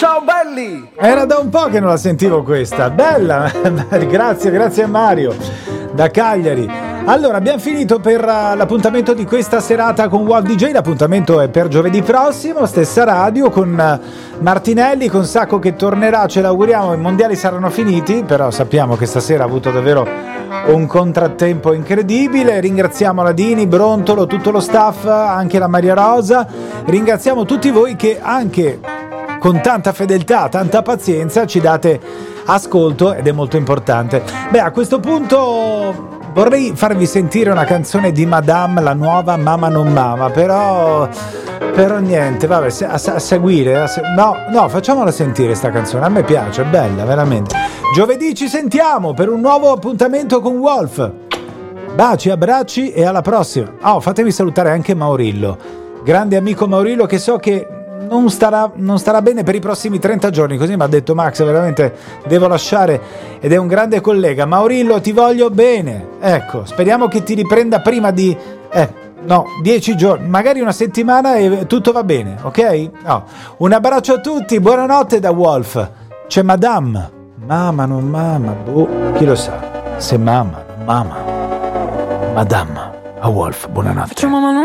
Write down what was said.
ciao belli! Era da un po' che non la sentivo questa, bella, grazie a Mario da Cagliari. Allora, abbiamo finito per l'appuntamento di questa serata con Wolf DJ. L'appuntamento è per giovedì prossimo, stessa radio, con Martinelli, con Sacco che tornerà, ce l'auguriamo. I mondiali saranno finiti, però sappiamo che stasera ha avuto davvero un contrattempo incredibile. Ringraziamo Ladini, Brontolo, tutto lo staff, anche la Maria Rosa. Ringraziamo tutti voi che anche con tanta fedeltà, tanta pazienza ci date ascolto, ed è molto importante. Beh, a questo punto vorrei farvi sentire una canzone di Madame, la nuova Mama non Mama, però niente, vabbè, a seguire. No, facciamola sentire sta canzone, a me piace, è bella, veramente. Giovedì ci sentiamo per un nuovo appuntamento con Wolf. Baci, abbracci e alla prossima. Fatemi salutare anche Maurillo, grande amico Maurillo, che so che non starà bene per i prossimi 30 giorni, così mi ha detto Max, veramente devo lasciare, ed è un grande collega. Maurillo, ti voglio bene, ecco, speriamo che ti riprenda prima di 10 giorni, magari una settimana, e tutto va bene, ok? Un abbraccio a tutti, buonanotte da Wolf. C'è Madame, Mama non Mama, chi lo sa se Mama non Mama. Madame, a Wolf, buonanotte.